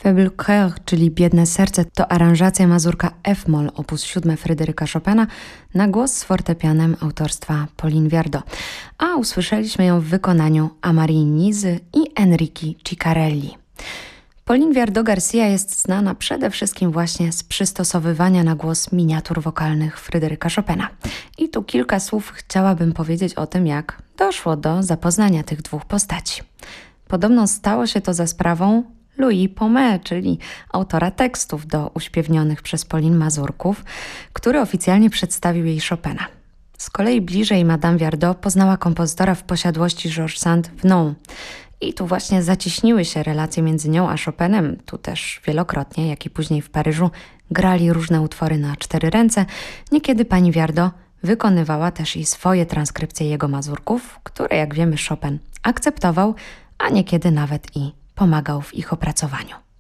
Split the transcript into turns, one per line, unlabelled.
Faible Cœur, czyli Biedne serce, to aranżacja mazurka F-moll op. 7 Fryderyka Chopina na głos z fortepianem autorstwa Pauline Viardot, a usłyszeliśmy ją w wykonaniu Amarii Nizy i Enrique Ciccarelli. Pauline Viardot Garcia jest znana przede wszystkim właśnie z przystosowywania na głos miniatur wokalnych Fryderyka Chopina. I tu kilka słów chciałabym powiedzieć o tym, jak doszło do zapoznania tych dwóch postaci. Podobno stało się to za sprawą Louis Pomé, czyli autora tekstów do uśpiewnionych przez Pauline mazurków, który oficjalnie przedstawił jej Chopina. Z kolei bliżej Madame Viardot poznała kompozytora w posiadłości Georges Sand w Nyon. I tu właśnie zacieśniły się relacje między nią a Chopinem. Tu też wielokrotnie, jak i później w Paryżu, grali różne utwory na 4 ręce. Niekiedy pani Viardot wykonywała też i swoje transkrypcje jego mazurków, które, jak wiemy, Chopin akceptował, a niekiedy nawet i pomagał w ich opracowaniu.